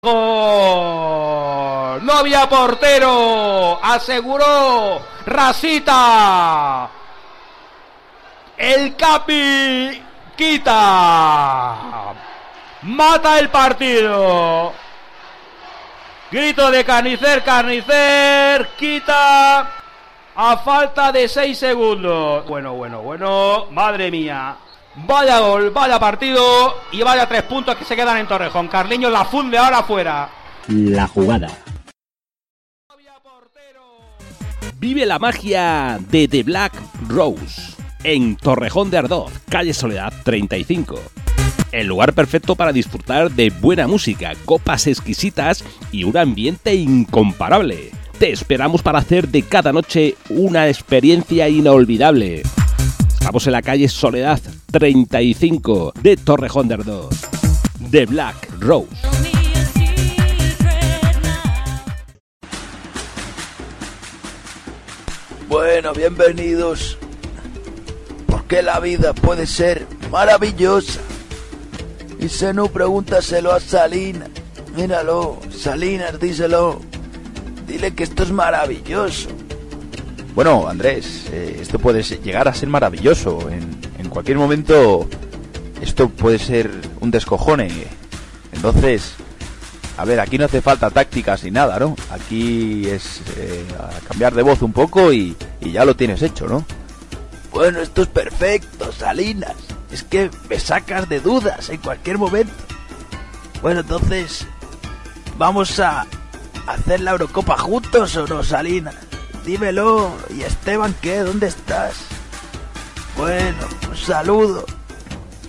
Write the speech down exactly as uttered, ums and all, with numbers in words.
¡Gol! ¡No había portero! ¡Aseguró Rasita! El Capi quita. Mata el partido. Grito de Carnicer, Carnicer quita a falta de seis segundos. Bueno, bueno, bueno, madre mía. Vaya gol, vaya partido y vaya tres puntos que se quedan en Torrejón. Carliños la funde ahora afuera. La jugada. Vive la magia de The Black Rose en Torrejón de Ardoz, calle Soledad treinta y cinco. El lugar perfecto para disfrutar de buena música, copas exquisitas y un ambiente incomparable. Te esperamos para hacer de cada noche una experiencia inolvidable. Estamos en la calle Soledad treinta y cinco de Torrejón de Ardoz. The Black Rose. Bueno, bienvenidos. Porque la vida puede ser maravillosa. Y si no, pregúntaselo a Salinas. Míralo, Salinas, díselo. Dile que esto es maravilloso. Bueno, Andrés, eh, esto puede llegar a ser maravilloso. En, en cualquier momento esto puede ser un descojone. Entonces, a ver, aquí no hace falta tácticas ni nada, ¿no? Aquí es eh, cambiar de voz un poco y, y ya lo tienes hecho, ¿no? Bueno, esto es perfecto, Salinas. Es que me sacas de dudas en cualquier momento. Bueno, entonces, ¿vamos a hacer la Eurocopa juntos o no, Salinas? Dímelo. ¿Y Esteban qué? ¿Dónde estás? Bueno, un saludo.